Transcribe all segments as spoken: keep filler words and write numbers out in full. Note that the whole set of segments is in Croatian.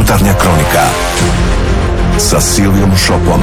Jutarnja kronika sa Silvijom Šopom.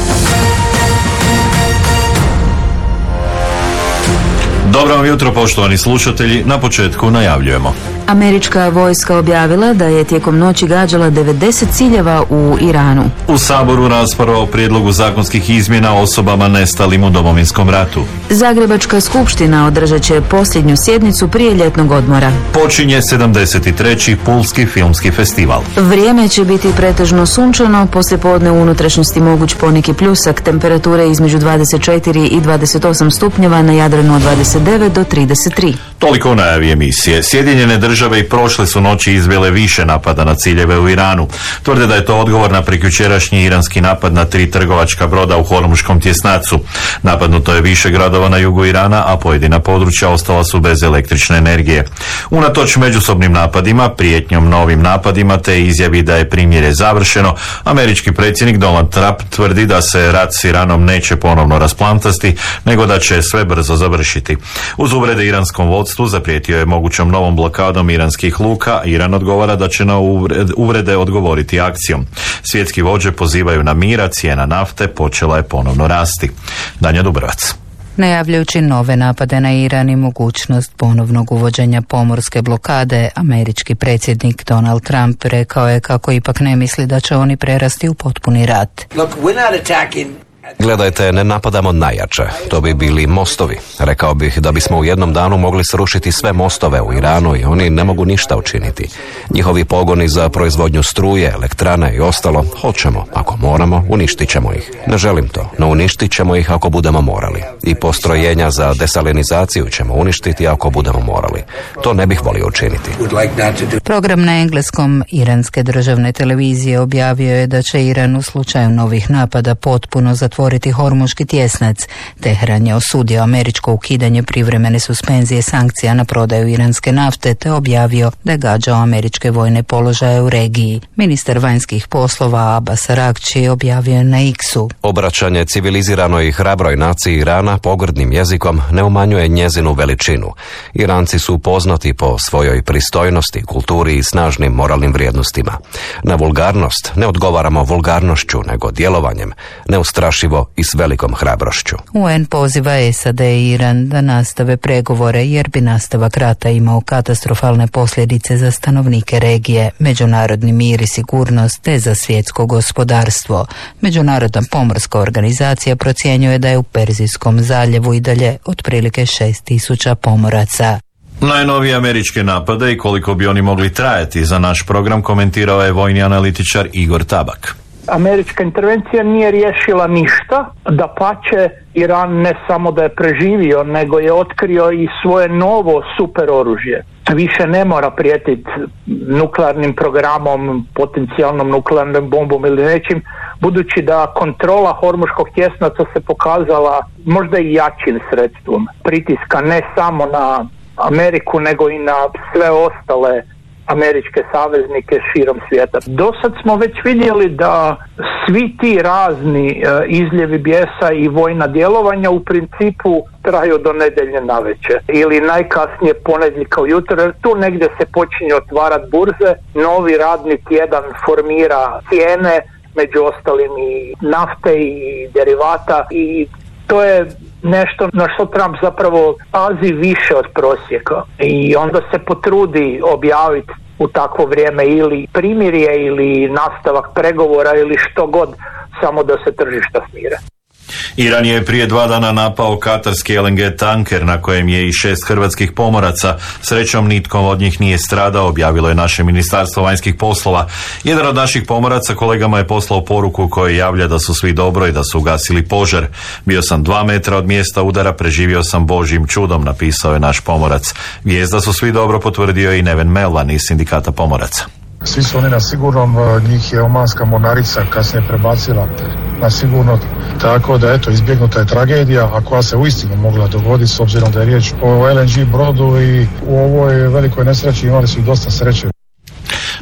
Dobro vam jutro, poštovani slušatelji. Na početku najavljujemo. Američka vojska objavila da je tijekom noći gađala devedeset ciljeva u Iranu. U Saboru rasprava o prijedlogu zakonskih izmjena osobama nestalim u Domovinskom ratu. Zagrebačka skupština održat će posljednju sjednicu prije ljetnog odmora. Počinje sedamdeset treći Pulski filmski festival. Vrijeme će biti pretežno sunčano, poslijepodne u unutrašnjosti moguć poneki pljusak, temperature između dvadeset četiri i dvadeset osam stupnjeva, na Jadranu od dvadeset devet do trideset tri. Toliko u najavi emisije. Sjedinjene države i prošle su noći izvele više napada na ciljeve u Iranu. Tvrde da je to odgovor na prekjučerašnji iranski napad na tri trgovačka broda u Hormuškom tjesnacu. Napadnuto je više gradova na jugu Irana, a pojedina područja ostala su bez električne energije. Unatoč međusobnim napadima, prijetnjom novim napadima te izjavi da je primirje završeno, američki predsjednik Donald Trump tvrdi da se rat s Iranom neće ponovno rasplantasti, nego da će sve brzo završiti. Uz uvrede iranskom vodstvu zaprijetio je mogućom novom blokadom iranskih luka. Iran odgovara da će na uvrede odgovoriti akcijom. Svjetski vođe pozivaju na mir, a cijena nafte počela je ponovno rasti. Danja Dubrovac. Najavljujući nove napade na Iran i mogućnost ponovnog uvođenja pomorske blokade, američki predsjednik Donald Trump rekao je kako ipak ne misli da će oni prerasti u potpuni rat. Look, we're not attacking. Gledajte, ne napadamo najjače. To bi bili mostovi. Rekao bih da bismo u jednom danu mogli srušiti sve mostove u Iranu i oni ne mogu ništa učiniti. Njihovi pogoni za proizvodnju struje, elektrane i ostalo, hoćemo. Ako moramo, uništit ćemo ih. Ne želim to, no uništit ćemo ih ako budemo morali. I postrojenja za desalinizaciju ćemo uništiti ako budemo morali. To ne bih volio učiniti. Program na engleskom iranske državne televizije objavio je da će Iran u slučaju novih napada potpuno zatvoriti Hormuški tjesnac. Teheran je osudio američko ukidanje privremene suspenzije sankcija na prodaju iranske nafte te objavio da je gađao američke vojne položaje u regiji. Ministar vanjskih poslova Abbas Araghchi objavio je na X-u: Obraćanje civiliziranoj i hrabroj naciji Irana pogrdnim jezikom ne umanjuje njezinu veličinu. Iranci su poznati po svojoj pristojnosti, kulturi i snažnim moralnim vrijednostima. Na vulgarnost ne odgovaramo vulgarnošću, nego djelovanjem, neustrašivo i s velikom hrabrošću. U en poziva S A D i Iran da nastave pregovore jer bi nastavak rata imao katastrofalne posljedice za stanovnike regije, međunarodni mir i sigurnost te za svjetsko gospodarstvo. Međunarodna pomorska organizacija procjenjuje da je u Perzijskom zaljevu i dalje otprilike šest tisuća pomoraca. Najnovije američke napade i koliko bi oni mogli trajati za naš program komentirao je vojni analitičar Igor Tabak. Američka intervencija nije riješila ništa, dapače Iran ne samo da je preživio, nego je otkrio i svoje novo super oružje. Više ne mora prijetiti nuklearnim programom, potencijalnom nuklearnom bombom ili nečim, budući da kontrola Hormuškog tjesnaca se pokazala možda i jačim sredstvom pritiska ne samo na Ameriku, nego i na sve ostale američke saveznike širom svijeta. Dosad smo već vidjeli da svi ti razni e, izljevi bijesa i vojna djelovanja u principu traju do nedjelje navečer ili najkasnije ponedjeljka ujutro, jer tu negdje se počinje otvarati burze, novi radni tjedan formira cijene, među ostalim i nafte i derivata, i to je nešto na što Trump zapravo pazi više od prosjeka i onda se potrudi objaviti u takvo vrijeme ili primirje ili nastavak pregovora ili što god, samo da se tržišta smire. Iran je prije dva dana napao katarski el en ge tanker na kojem je i šest hrvatskih pomoraca. Srećom nitko od njih nije stradao, objavilo je naše ministarstvo vanjskih poslova. Jedan od naših pomoraca kolegama je poslao poruku koja javlja da su svi dobro i da su ugasili požar. Bio sam dva metra od mjesta udara, preživio sam božjim čudom, napisao je naš pomorac. Vijest da su svi dobro potvrdio i Neven Melvan iz sindikata pomoraca. Svi su oni na sigurnom, njih je omanska mornarica kasnije prebacila na sigurno, tako da eto, izbjegnuta je tragedija, a koja se uistinu mogla dogoditi s obzirom da je riječ o el en ge brodu i u ovoj velikoj nesreći imali su i dosta sreće.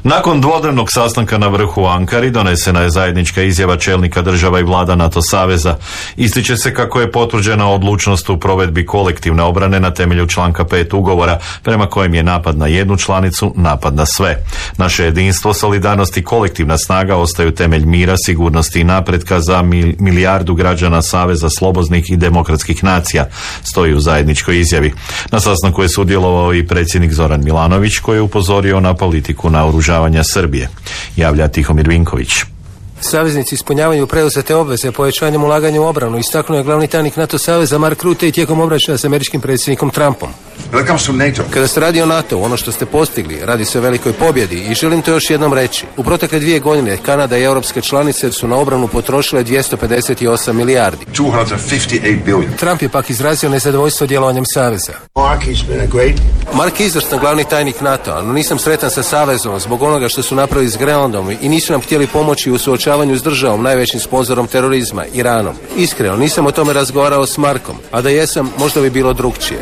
Nakon dvodnevnog sastanka na vrhu u Ankari donesena je zajednička izjava čelnika država i vlada NATO saveza. Ističe se kako je potvrđena odlučnost u provedbi kolektivne obrane na temelju članka pet ugovora, prema kojem je napad na jednu članicu napad na sve. Naše jedinstvo, solidarnost i kolektivna snaga ostaju temelj mira, sigurnosti i napretka za milijardu građana Saveza slobodnih i demokratskih nacija, stoji u zajedničkoj izjavi. Na sastanku je sudjelovao i predsjednik Zoran Milanović, koji je upozorio na politiku naoružavanja Srbije. Javlja Tihomir Vinković. Saveznici ispunjavaju preuzete obveze povećanjem ulaganja u obranu, istaknuo je glavni tajnik NATO saveza Mark Rutte i tijekom obračuna s američkim predsjednikom Trumpom. Kada se radi o NATO, ono što ste postigli, radi se o velikoj pobjedi i želim to još jednom reći. U protekle dvije godine Kanada i europske članice su na obranu potrošile dvjesto pedeset osam milijardi. Trump je pak izrazio nezadovoljstvo djelovanjem saveza. Mark je izvrstan glavni tajnik NATO-a, no nisam sretan sa savezom zbog onoga što su napravili s Grenlandom i nisu nam htjeli pomoći u suočavanju s državom, najvećim sponzorom terorizma, Iranom. Iskreno, nisam o tome razgovarao s Markom, a da jesam, možda bi bilo drugčije.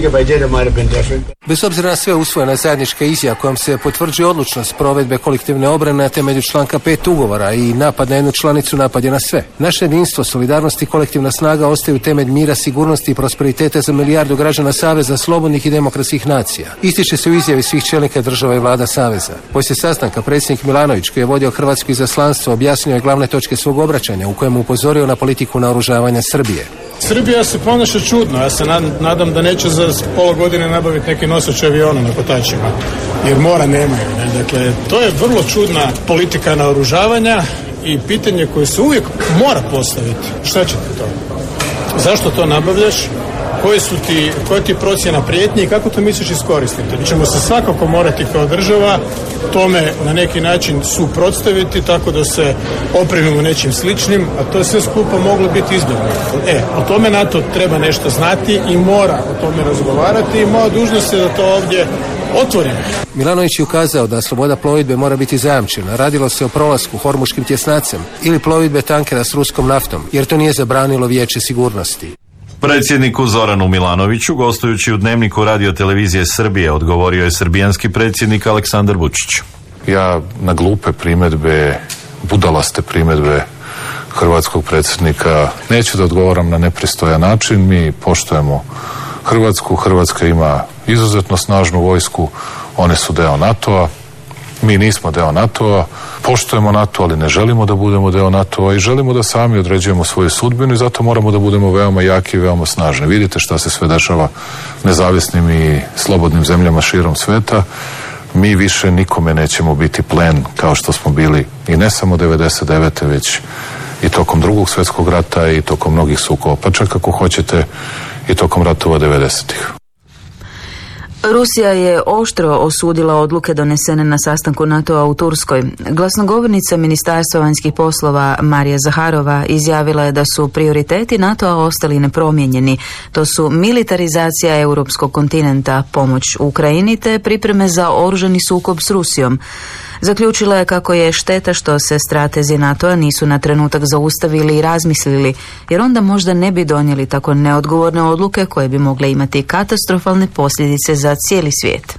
Bez obzira na sve, usvojena zajednička izjava kojom se potvrđuje odlučnost provedbe kolektivne obrane na temelju članka pet ugovora i napad na jednu članicu napad je na sve. Naše jedinstvo, solidarnost i kolektivna snaga ostaju temelj mira, sigurnosti i prosperiteta za milijardu građana Saveza slobodnih i demokratskih nacija. Ističe se u izjavi svih čelnika država i vlada Saveza. Poslije sastanka predsjednik Milanović, koji je vodio hrvatsko izaslanstvo, objasnio je glavne točke svog obraćanja u kojem upozorio na politiku naoružavanja Srbije. Srbija se ponaša čudno, ja se nadam da neće za pola godine nabaviti neki nosač aviona na kotačima, jer mora nemaju. Ne? Dakle, to je vrlo čudna politika naoružavanja i pitanje koje se uvijek mora postaviti. Šta će ti to? Zašto to nabavljaš? Koji su ti, koja ti procjena prijetnje i kako to misliš iskoristiti? Mi ćemo se svakako morati kao država tome na neki način suprotstaviti tako da se opremimo nečim sličnim, a to je sve skupa moglo biti izbjegnuto. E, o tome NATO treba nešto znati i mora o tome razgovarati i moja dužnost je da to ovdje otvorimo. Milanović je ukazao da sloboda plovidbe mora biti zajamčena. Radilo se o prolasku hormuškim tjesnacem ili plovidbe tankera s ruskom naftom, jer to nije zabranilo Vijeće sigurnosti. Predsjedniku Zoranu Milanoviću, gostujući u Dnevniku radiotelevizije Srbije, odgovorio je srbijanski predsjednik Aleksandar Vučić. Ja na glupe primjedbe, budalaste primjedbe hrvatskog predsjednika neću da odgovaram na nepristojan način. Mi poštujemo Hrvatsku, Hrvatska ima izuzetno snažnu vojsku, one su deo NATO-a, mi nismo deo NATO-a, poštujemo NATO, ali ne želimo da budemo deo NATO-a i želimo da sami određujemo svoju sudbinu i zato moramo da budemo veoma jaki i veoma snažni. Vidite šta se sve dešava nezavisnim i slobodnim zemljama širom sveta. Mi više nikome nećemo biti plen kao što smo bili i ne samo devedeset devete već i tokom drugog svjetskog rata i tokom mnogih sukoba, pa čak ako hoćete i tokom ratova devedesetih. Rusija je oštro osudila odluke donesene na sastanku NATO-a u Turskoj. Glasnogovornica Ministarstva vanjskih poslova Marija Zaharova izjavila je da su prioriteti NATO-a ostali nepromijenjeni. To su militarizacija europskog kontinenta, pomoć Ukrajini te pripreme za oružani sukob s Rusijom. Zaključila je kako je šteta što se stratezi NATO-a nisu na trenutak zaustavili i razmislili, jer onda možda ne bi donijeli tako neodgovorne odluke koje bi mogle imati katastrofalne posljedice za cijeli svijet.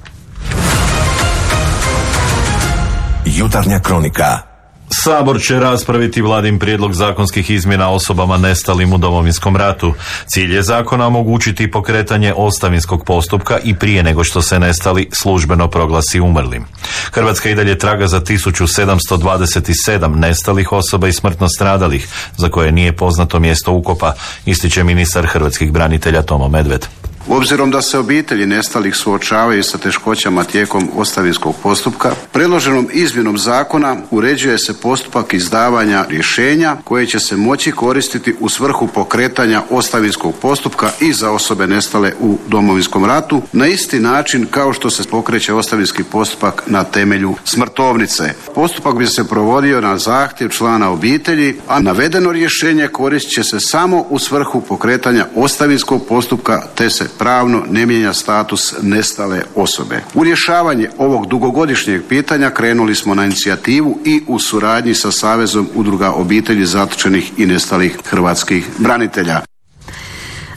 Jutarnja kronika. Sabor će raspraviti vladin prijedlog zakonskih izmjena osobama nestalim u Domovinskom ratu. Cilj je zakona omogućiti pokretanje ostavinskog postupka i prije nego što se nestali službeno proglasi umrlim. Hrvatska i dalje traga za tisuću sedamsto dvadeset sedam nestalih osoba i smrtno stradalih, za koje nije poznato mjesto ukopa, ističe ministar hrvatskih branitelja Tomo Medved. Obzirom da se obitelji nestalih suočavaju sa teškoćama tijekom ostavinskog postupka, predloženom izmjenom zakona uređuje se postupak izdavanja rješenja koje će se moći koristiti u svrhu pokretanja ostavinskog postupka i za osobe nestale u Domovinskom ratu na isti način kao što se pokreće ostavinski postupak na temelju smrtovnice. Postupak bi se provodio na zahtjev člana obitelji, a navedeno rješenje koristit će se samo u svrhu pokretanja ostavinskog postupka te se pravno ne mijenja status nestale osobe. U rješavanje ovog dugogodišnjeg pitanja krenuli smo na inicijativu i u suradnji sa Savezom udruga obitelji zatočenih i nestalih hrvatskih branitelja.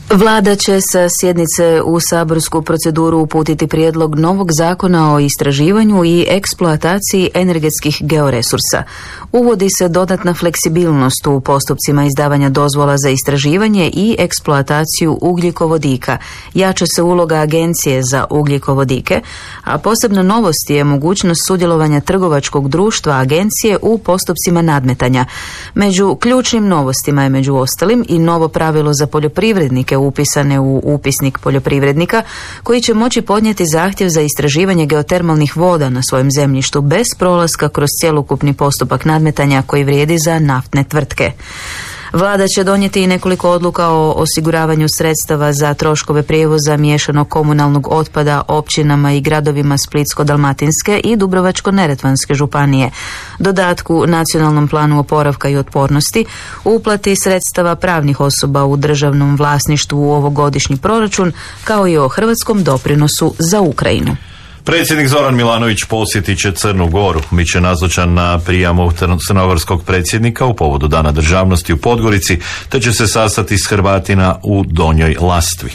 Vlada će sa sjednice u saborsku proceduru uputiti prijedlog novog zakona o istraživanju i eksploataciji energetskih georesursa. Uvodi se dodatna fleksibilnost u postupcima izdavanja dozvola za istraživanje i eksploataciju ugljikovodika. Jača se uloga Agencije za ugljikovodike, a posebna novost je mogućnost sudjelovanja trgovačkog društva agencije u postupcima nadmetanja. Među ključnim novostima je među ostalim i novo pravilo za poljoprivrednike upisane u upisnik poljoprivrednika, koji će moći podnijeti zahtjev za istraživanje geotermalnih voda na svojem zemljištu bez prolaska kroz cjelokupni postupak nadmetanja koji vrijedi za naftne tvrtke. Vlada će donijeti i nekoliko odluka o osiguravanju sredstava za troškove prijevoza miješanog komunalnog otpada općinama i gradovima Splitsko-dalmatinske i Dubrovačko-neretvanske županije, dodatku Nacionalnom planu oporavka i otpornosti, uplati sredstava pravnih osoba u državnom vlasništvu u ovogodišnji proračun, kao i o hrvatskom doprinosu za Ukrajinu. Predsjednik Zoran Milanović posjetit će Crnu Goru. Biće nazočan na prijamu crnogorskog predsjednika u povodu Dana državnosti u Podgorici, te će se sastati s Hrvatima u Donjoj Lastvi.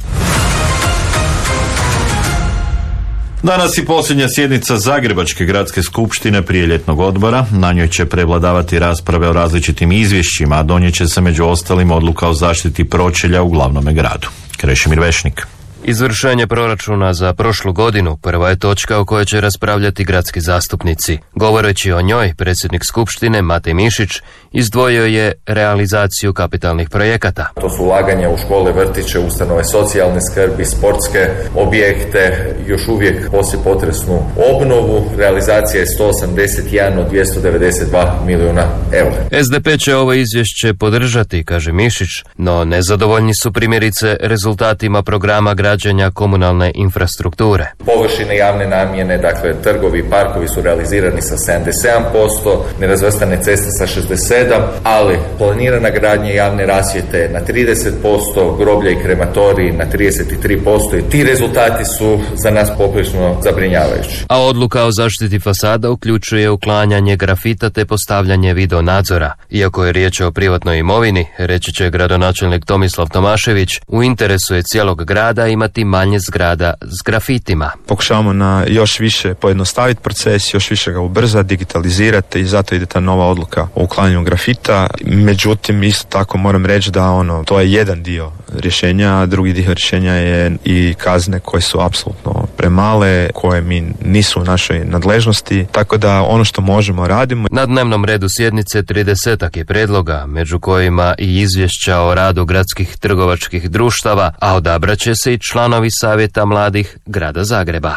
Danas i posljednja sjednica Zagrebačke gradske skupštine prije ljetnog odbora. Na njoj će prevladavati rasprave o različitim izvješćima, a donijet će se među ostalim odluka o zaštiti pročelja u glavnome gradu. Krešimir Vešnik. Izvršenje proračuna za prošlu godinu prva je točka o kojoj će raspravljati gradski zastupnici. Govoreći o njoj, predsjednik Skupštine Matej Mišić izdvojio je realizaciju kapitalnih projekata. To su ulaganja u škole, vrtiće, ustanove socijalne skrbi, sportske objekte, još uvijek poslijepotresnu obnovu. Realizacija je sto osamdeset jedan od dvjesto devedeset dva milijuna eura. S D P će ovo izvješće podržati, kaže Mišić, no nezadovoljni su primjerice rezultatima programa građenja komunalne infrastrukture. Površine javne namjene, dakle trgovi i parkovi su realizirani sa sedamdeset sedam posto, nerazvrstane ceste sa šezdeset sedam, ali planirana gradnja javne rasvjete na trideset posto, groblja i krematoriji na trideset tri posto i ti rezultati su za nas poprilično zabrinjavajući. A odluka o zaštiti fasada uključuje uklanjanje grafita te postavljanje video nadzora. Iako je riječ o privatnoj imovini, reći će gradonačelnik Tomislav Tomašević, u interesu je cijelog grada imati manje zgrada s grafitima. Pokušavamo na još više pojednostaviti proces, još više ga ubrzati, digitalizirati i zato ide ta nova odluka o uklanjanju grafita. Međutim, isto tako moram reći da ono, to je jedan dio rješenja, a drugi dio rješenja je i kazne koje su apsolutno premale, koje mi nisu u našoj nadležnosti, tako da ono što možemo radimo. Na dnevnom redu sjednice tridesetak je predloga, među kojima i izvješća o radu gradskih trgovačkih društava, a odabrat će se i članovi Savjeta mladih Grada Zagreba.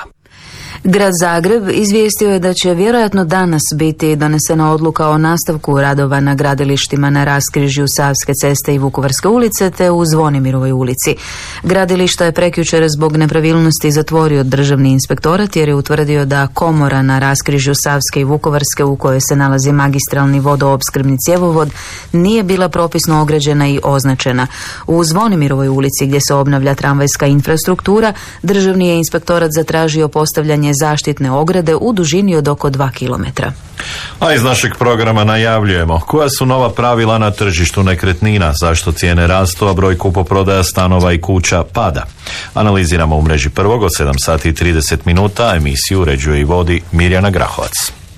Grad Zagreb izvijestio je da će vjerojatno danas biti donesena odluka o nastavku radova na gradilištima na raskrižju Savske ceste i Vukovarske ulice te u Zvonimirovoj ulici. Gradilišta je prekjučer zbog nepravilnosti zatvorio državni inspektorat jer je utvrdio da komora na raskrižju Savske i Vukovarske u kojoj se nalazi magistralni vodoopskrbni cjevovod nije bila propisno ograđena i označena. U Zvonimirovoj ulici gdje se obnavlja tramvajska infrastruktura, državni je inspektorat zatražio postavljanje zaštitne ograde u dužini od oko dva kilometra. A iz našeg programa najavljujemo koja su nova pravila na tržištu nekretnina, zašto cijene rastu, a broj kupoprodaja stanova i kuća pada. Analiziramo u mreži prvog od sedam sati i trideset minuta, emisiju uređuje i vodi Mirjana Grahovac.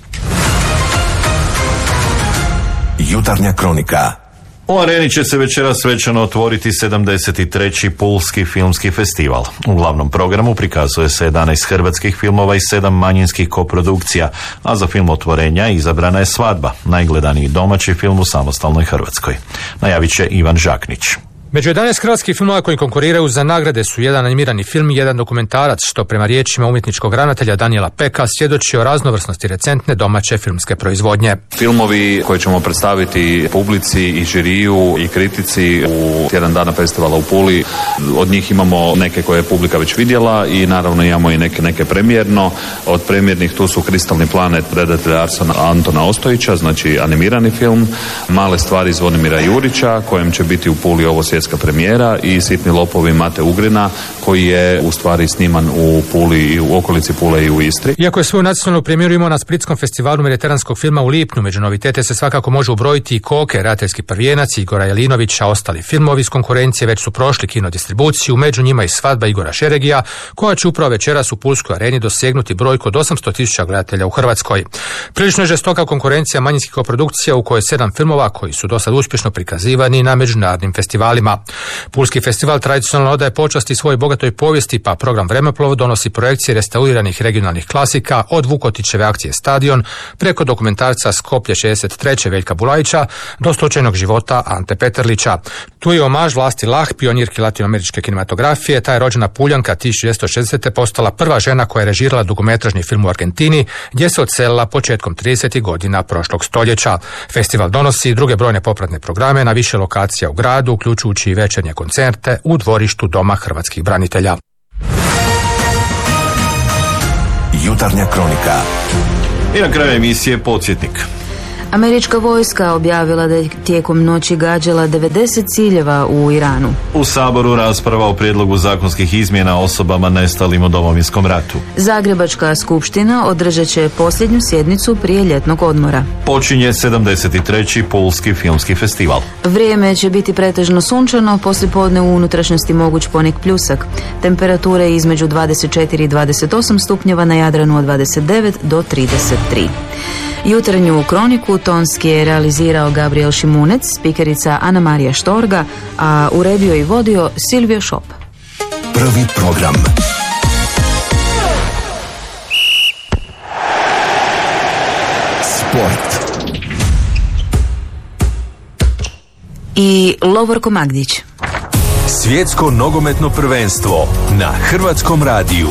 Jutarnja kronika. U Areni će se večeras svečano otvoriti sedamdeset treći Pulski filmski festival. U glavnom programu prikazuje se jedanaest hrvatskih filmova i sedam manjinskih koprodukcija, a za film otvorenja izabrana je Svadba, najgledaniji domaći film u samostalnoj Hrvatskoj. Najavit će Ivan Žaknić. Među jedanaest hrvatskih filmova koji konkuriraju za nagrade su jedan animirani film i jedan dokumentarac, što prema riječima umjetničkog ravnatelja Danijela Peka svjedoči o raznovrsnosti recentne domaće filmske proizvodnje. Filmovi koje ćemo predstaviti publici i žiriju i kritici u tjedan dana festivala u Puli, od njih imamo neke koje je publika već vidjela i naravno imamo i neke, neke premijerno. Od premijernih tu su Kristalni planet redatelja Arsena Antona Ostojića, znači animirani film, Male stvari Zvonimira Jurića, kojem će biti u Puli ovo svjetsko svjetska premijera, i Sitni lopovi Mate Ugrina, koji je u stvari sniman u Puli i u okolici Pule i u Istri. Iako je svoju nacionalnu premijeru imao na Splitskom festivalu mediteranskog filma u lipnju, među novitete se svakako može ubrojiti i Koke, Rateljski prvijenac Igora Jelinovića. Ostali filmovi iz konkurencije već su prošli kinodistribuciju, među njima i Svadba Igora Šeregija, koja će upravo večeras u Pulskoj areni dosegnuti brojku od osamsto tisuća gledatelja u Hrvatskoj. Prilično je žestoka konkurencija manjinskih koprodukcija u kojoj sedam filmova koji su dosad uspješno prikazivani na međunarodnim festivalima. Pulski festival tradicionalno odaje počasti svojoj bogatoj povijesti, pa program Vremeplov donosi projekcije restauriranih regionalnih klasika od Vukotićeve akcije Stadion preko dokumentarca Skoplje šezdeset treće Veljka Bulajića do slučajnog života Ante Peterlića. Tu je omaž Vlasti Lah, pionirki latinoameričke kinematografije. Ta je rođena Puljanka tisuću devetsto šezdesete postala prva žena koja je režirala dugometražni film u Argentini, gdje se odselila početkom tridesetih godina prošlog stoljeća. Festival donosi i druge brojne popratne programe na više lokacija u gradu, uključujući i večernje koncerte u dvorištu Doma hrvatskih branitelja. Jutarnja kronika. I na kraju emisije podsjetnik. Američka vojska objavila da je tijekom noći gađala devedeset ciljeva u Iranu. U Saboru rasprava o prijedlogu zakonskih izmjena osobama nestalim u Domovinskom ratu. Zagrebačka skupština održat će posljednju sjednicu prije ljetnog odmora. Počinje sedamdeset treći Pulski filmski festival. Vrijeme će biti pretežno sunčano, poslijepodne u unutrašnjosti moguć ponik pljusak. Temperature između dvadeset četiri i dvadeset osam stupnjeva, na Jadranu od dvadeset devet do trideset tri. Jutarnju kroniku tonski je realizirao Gabriel Šimunec, spikerica Ana Marija Štorga, a uredio i vodio Silvio Šop. Prvi program. Sport. I Lovorko Magdić. Svjetsko nogometno prvenstvo na Hrvatskom radiju.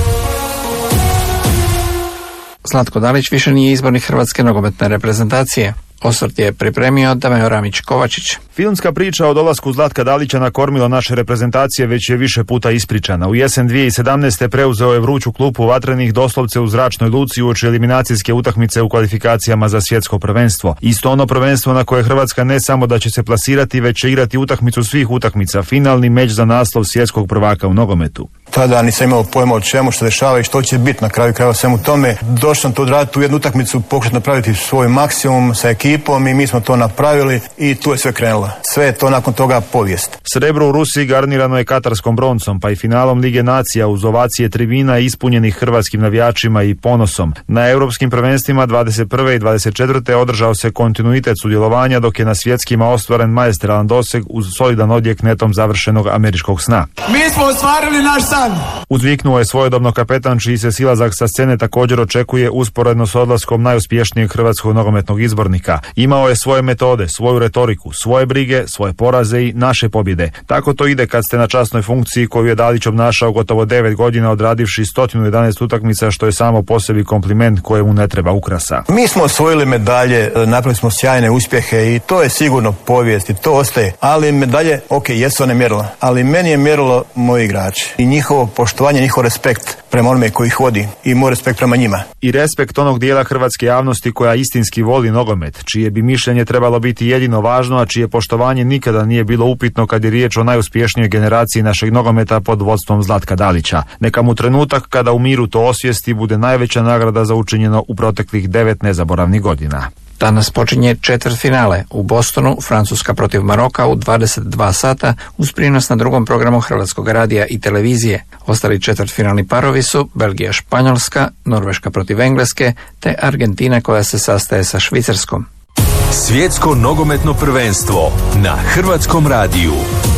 Zlatko Dalić više nije izbornik hrvatske nogometne reprezentacije. Osvrt je pripremio Damio Ramić-Kovačić. Filmska priča o dolasku Zlatka Dalića na kormilo naše reprezentacije već je više puta ispričana. U jesen dvije tisuće sedamnaeste. preuzeo je vruću klupu vatrenih doslovce u zračnoj luci uoči eliminacijske utakmice u kvalifikacijama za svjetsko prvenstvo. Isto ono prvenstvo na koje Hrvatska ne samo da će se plasirati, već će igrati utakmicu svih utakmica, finalni meč za naslov svjetskog prvaka u nogometu. Tada nisam imao pojma o čemu se dešava i što će biti na kraju krajeva svemu tome. Došao sam to odraditi u jednu utakmicu, pokušati napraviti svoj maksimum sa ekipom i mi smo to napravili i tu je sve krenulo. Sve je to nakon toga povijest. Srebro u Rusiji garnirano je katarskom broncom, pa i finalom Lige nacija uz ovacije tribina ispunjenih hrvatskim navijačima i ponosom. Na europskim prvenstvima dvadeset prve i dvadeset četvrte održao se kontinuitet sudjelovanja, dok je na svjetskima ostvaren maestralan doseg uz solidan odjek netom završenog američkog sna. Mi smo ostvarili naš san. Uzviknuo je svojedobno kapetan, čiji se silazak sa scene također očekuje usporedno s odlaskom najuspješnijeg hrvatskog nogometnog izbornika. Imao je svoje metode, svoju retoriku, svoje brige, svoje poraze i naše pobjede. Tako to ide kad ste na časnoj funkciji koju je Dalić obnašao gotovo devet godina, odradivši sto jedanaest utakmica, što je samo po sebi kompliment kojemu ne treba ukrasa. Mi smo osvojili medalje, napravili smo sjajne uspjehe i to je sigurno povijest i to ostaje. Ali medalje, ok, jesu one mjerilo, ali meni je mjerilo moji igrači i njihovo poštovanje, njihov respekt prema onome koji ih vodi i moj respekt prema njima. I respekt onog dijela hrvatske javnosti koja istinski voli nogomet, čije bi mišljenje trebalo biti jedino važno, a čije poštovanje nikada nije bilo upitno kad je riječ o najuspješnijoj generaciji našeg nogometa pod vodstvom Zlatka Dalića. Neka mu trenutak kada u miru to osvijesti bude najveća nagrada za učinjeno u proteklih devet nezaboravnih godina. Danas počinje četvrtfinale u Bostonu, Francuska protiv Maroka u dvadeset dva sata uz prijenos na drugom programu Hrvatskog radija i televizije. Ostali četvrtfinalni parovi su Belgija Španjolska, Norveška protiv Engleske te Argentina koja se sastaje sa Švicarskom. Svjetsko nogometno prvenstvo na Hrvatskom radiju.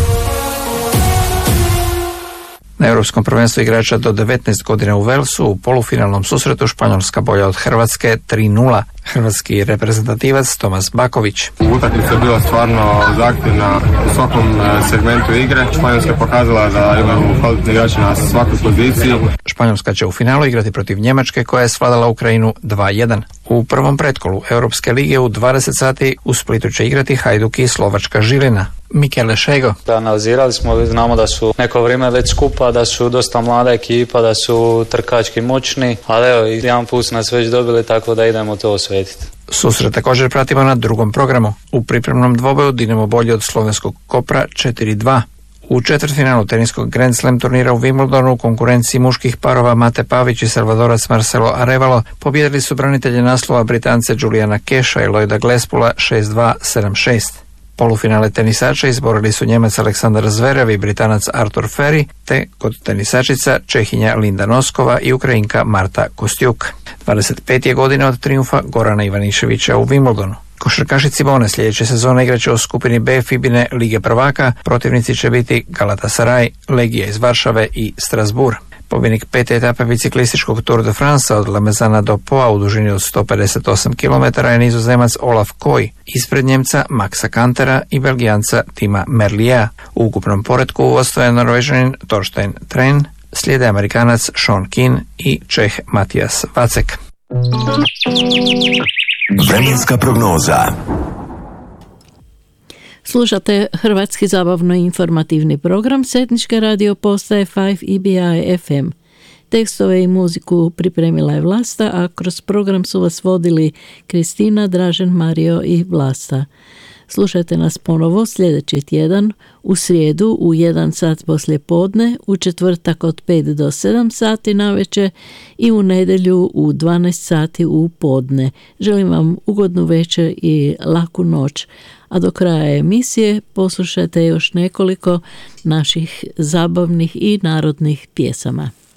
Na Europskom prvenstvu igrača do devetnaest godina u Velsu u polufinalnom susretu Španjolska bolja od Hrvatske tri nula. Hrvatski reprezentativac Tomas Baković. Utakmica je bila stvarno zahtjevna u svakom segmentu igre. Španjolska je pokazala da imaju kvalitetne igrače na svakoj poziciji. Španjolska će u finalu igrati protiv Njemačke koja je svladala Ukrajinu dva jedan. U prvom pretkolu Europske lige u dvadeset sati u Splitu će igrati Hajduk i Slovačka Žilina. Mikele Šego. Analizirali smo, znamo da su neko vrijeme već skupa, da su dosta mlada ekipa, da su trkački moćni, ali evo, jedan put su nas već dobili, tako da idemo to osvetiti. Susret također pratimo na drugom programu. U pripremnom dvoboju Dinamo bolje od slovenskog Kopra četiri dva. U četvrtfinalu teniskog Grand Slam turnira u Wimbledonu u konkurenciji muških parova Mate Pavić i Salvadorac Marcelo Arevalo pobjedili su branitelje naslova Britance Juliana Keša i Lloyda Glespula šest dva sedam šest. Polufinale tenisača izborili su Njemac Aleksandar Zverev i Britanac Artur Ferry, te kod tenisačica Čehinja Linda Noskova i Ukrajinka Marta Kostjuk. dvadeset pet je godina od triumfa Gorana Ivaniševića u Wimbledonu. Košarkaši Cibone sljedeće sezone igraće u skupini B Fibine Lige prvaka, protivnici će biti Galatasaray, Legija iz Varšave i Strasbourg. Pobjednik pete etape biciklističkog Tour de France od Lamezana do Poa u dužini od sto pedeset osam kilometara je Nizozemac Olaf Koy, ispred Njemca Maxa Kantera i Belgijanca Tima Merlija. U ukupnom poretku ostaje Norvežanin Torstein Tren, slijede Amerikanac Sean Keane i Čeh Matijas Vacek. Vremenska prognoza. Slušate hrvatski zabavno-informativni program s etničke radio postaje pet E B I F M. Tekstove i muziku pripremila je Vlasta, a kroz program su vas vodili Kristina, Dražen, Mario i Vlasta. Slušajte nas ponovo sljedeći tjedan, u srijedu u jedan sat poslije podne, u četvrtak od pet do sedam sati navečer i u nedjelju u dvanaest sati u podne. Želim vam ugodnu večer i laku noć. A do kraja emisije poslušajte još nekoliko naših zabavnih i narodnih pjesama.